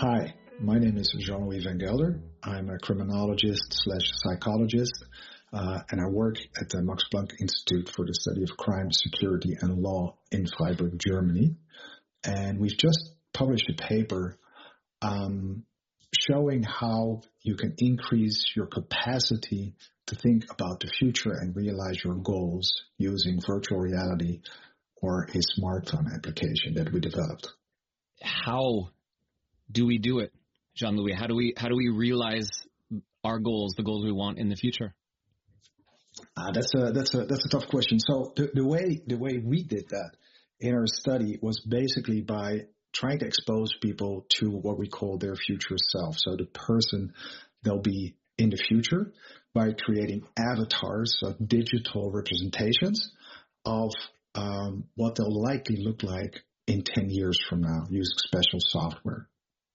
Hi, my name is Jean-Louis Van Gelder. I'm a criminologist/psychologist, and I work at the Max Planck Institute for the Study of Crime, Security, and Law in Freiburg, Germany. And we've just published a paper showing how you can increase your capacity to think about the future and realize your goals using virtual reality or a smartphone application that we developed. How do we do it, Jean-Louis? How do we realize our goals, the goals we want in the future? That's a tough question. So the way we did that in our study was basically by trying to expose people to what we call their future self. So the person they'll be in the future by creating avatars, so digital representations of what they'll likely look like in 10 years from now using special software.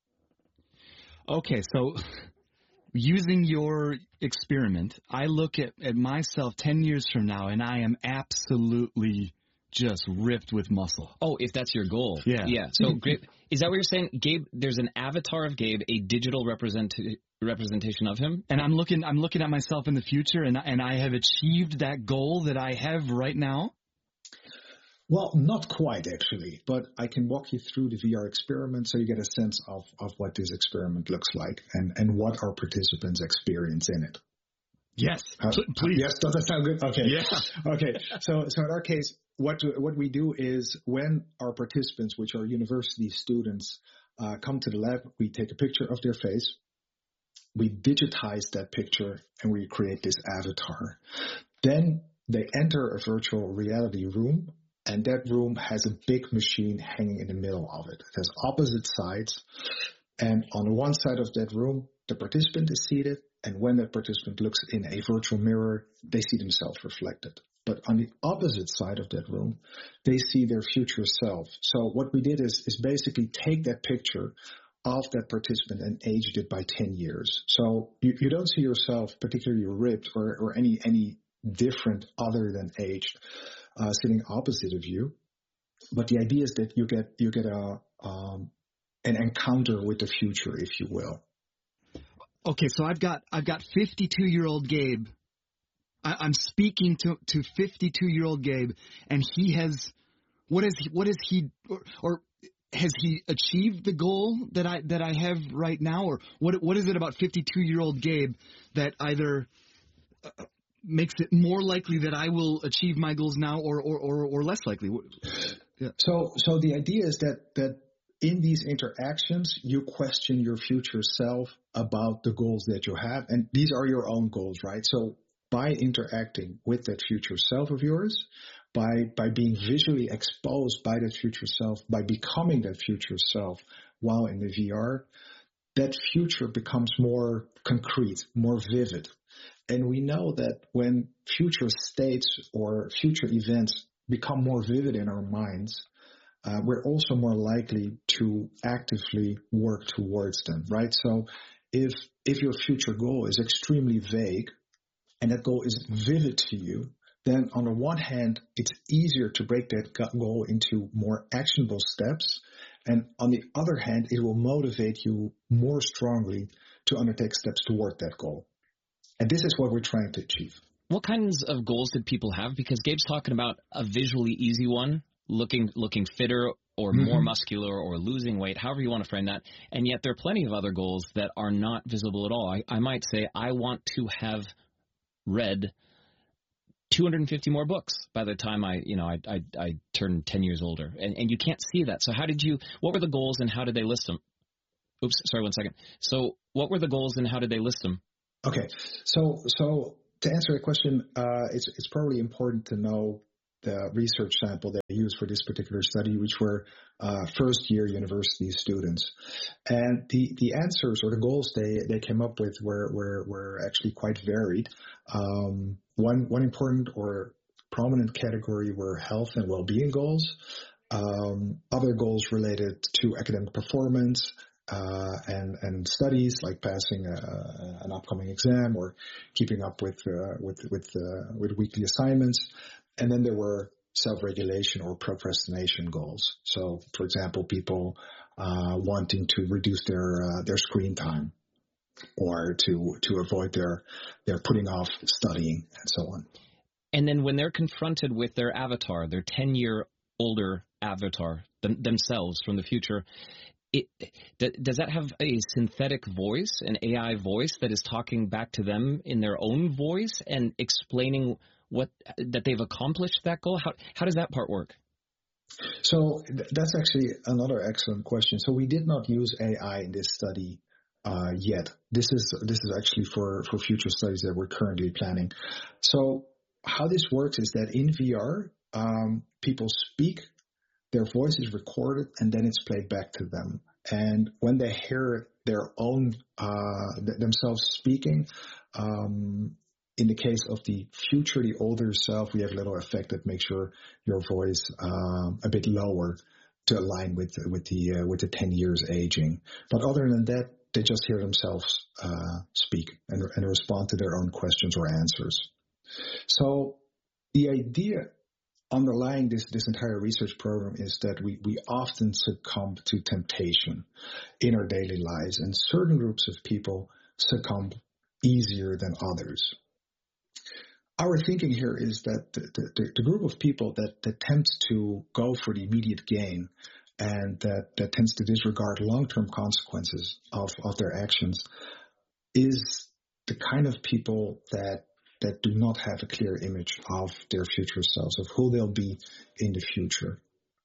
Okay, so using your experiment, I look at myself 10 years from now, and I am absolutely just ripped with muscle. Oh, if that's your goal. Yeah. Yeah. So, Gabe, is that what you're saying? Gabe, there's an avatar of Gabe, a digital representation of him? And I'm looking at myself in the future, and I have achieved that goal that I have right now? Well, not quite, actually, but I can walk you through the VR experiment so you get a sense of what this experiment looks like and what our participants experience in it. Yes, please. Yes, does that sound good? Okay. Yeah. Okay. So in our case, what we do is when our participants, which are university students, come to the lab, we take a picture of their face, we digitize that picture, and we create this avatar. Then they enter a virtual reality room, and that room has a big machine hanging in the middle of it. It has opposite sides. And on one side of that room, the participant is seated. And when that participant looks in a virtual mirror, they see themselves reflected. But on the opposite side of that room, they see their future self. So what we did is basically take that picture of that participant and aged it by 10 years. So you don't see yourself particularly ripped or any different other than aged. Sitting opposite of you, but the idea is that you get an encounter with the future, if you will. Okay, so I've got 52-year-old Gabe. I'm speaking to 52-year-old Gabe, and he has what has he achieved the goal that I have right now, or what is it about 52-year-old Gabe that either makes it more likely that I will achieve my goals now or less likely? Yeah. So the idea is that in these interactions, you question your future self about the goals that you have. And these are your own goals, right? So by interacting with that future self of yours, by being visually exposed by that future self, by becoming that future self while in the VR, that future becomes more concrete, more vivid. And we know that when future states or future events become more vivid in our minds, we're also more likely to actively work towards them, right? So if your future goal is extremely vague and that goal is vivid to you, then on the one hand, it's easier to break that goal into more actionable steps. And on the other hand, it will motivate you more strongly to undertake steps toward that goal. And this is what we're trying to achieve. What kinds of goals did people have? Because Gabe's talking about a visually easy one, looking fitter or more muscular or losing weight, however you want to frame that. And yet there are plenty of other goals that are not visible at all. I might say I want to have read 250 more books by the time I turn 10 years older. And you can't see that. So what were the goals and how did they list them? Oops, sorry, 1 second. So what were the goals and how did they list them? Okay, so to answer your question, it's probably important to know the research sample that we used for this particular study, which were first-year university students, and the answers or the goals they came up with were actually quite varied. One important or prominent category were health and well-being goals. Other goals related to academic performance. And studies like passing an upcoming exam or keeping up with weekly assignments, and then there were self-regulation or procrastination goals. So, for example, people wanting to reduce their screen time or to avoid their putting off studying and so on. And then when they're confronted with their avatar, their 10-year older avatar themselves from the future, does that have a synthetic voice, an AI voice that is talking back to them in their own voice and explaining that they've accomplished that goal? How does that part work? So that's actually another excellent question. So we did not use AI in this study yet. This is actually for future studies that we're currently planning. So how this works is that in VR, people speak, their voice is recorded, and then it's played back to them. And when they hear their own themselves speaking, in the case of the future, the older self, we have a little effect that makes your voice a bit lower to align with the 10 years aging. But other than that, they just hear themselves speak and respond to their own questions or answers. So the idea underlying this entire research program is that we often succumb to temptation in our daily lives, and certain groups of people succumb easier than others. Our thinking here is that the group of people that tends to go for the immediate gain and that tends to disregard long-term consequences of their actions is the kind of people that do not have a clear image of their future selves, of who they'll be in the future.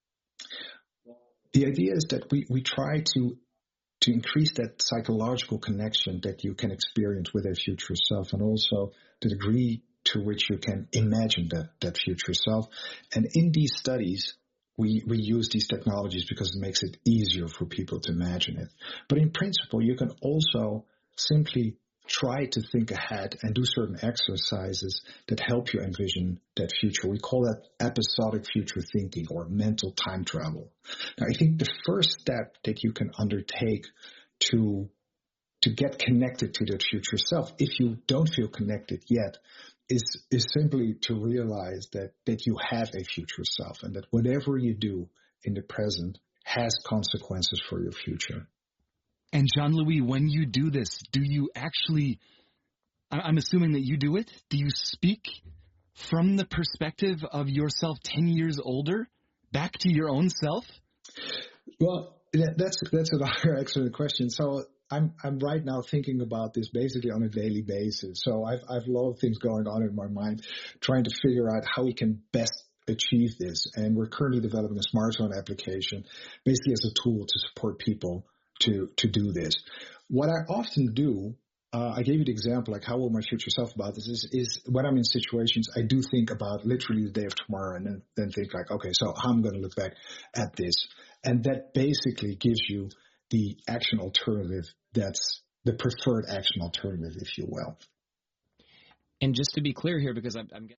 The idea is that we try to increase that psychological connection that you can experience with a future self, and also the degree to which you can imagine that future self. And in these studies, we use these technologies because it makes it easier for people to imagine it. But in principle, you can also simply try to think ahead and do certain exercises that help you envision that future. We call that episodic future thinking or mental time travel. Now, I think the first step that you can undertake to get connected to that future self, if you don't feel connected yet, is simply to realize that you have a future self and that whatever you do in the present has consequences for your future. And Jean-Louis, when you do this, do you actually, I'm assuming that you do it, do you speak from the perspective of yourself 10 years older back to your own self? Well, that's another excellent question. So I'm right now thinking about this basically on a daily basis. So I've a lot of things going on in my mind, trying to figure out how we can best achieve this. And we're currently developing a smartphone application basically as a tool to support people to do this. What I often do, I gave you the example, like how will my future self about this is when I'm in situations, I do think about literally the day of tomorrow and then think like, okay, so how I'm going to look back at this. And that basically gives you the action alternative that's the preferred action alternative, if you will. And just to be clear here, because I'm getting...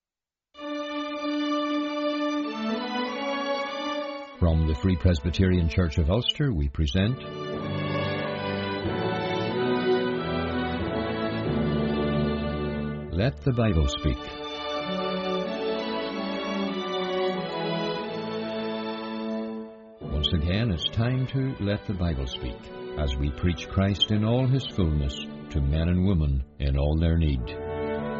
From the Free Presbyterian Church of Ulster, we present Let the Bible Speak. Once again, it's time to Let the Bible Speak, as we preach Christ in all his fullness to men and women in all their need.